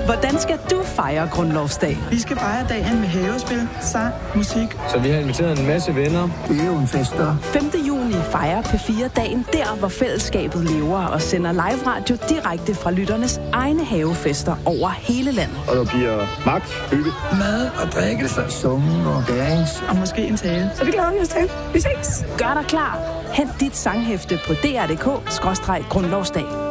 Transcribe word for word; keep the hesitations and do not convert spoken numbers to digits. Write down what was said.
Hvordan skal du fejre Grundlovsdag? Vi skal fejre dagen med havespil, sang, musik. Så vi har inviteret en masse venner. Fester. femte juni fejrer P fire dagen der, hvor fællesskabet lever og sender live radio direkte fra lytternes egne havefester over hele landet. Og der bliver magt, hygge, mad og drikkelse, summen og dance. Og måske en tale. Så det glæder vi os til. Vi ses. Gør dig klar. Hent dit sanghæfte på d r punktum d k skråstreg grundlovsdag.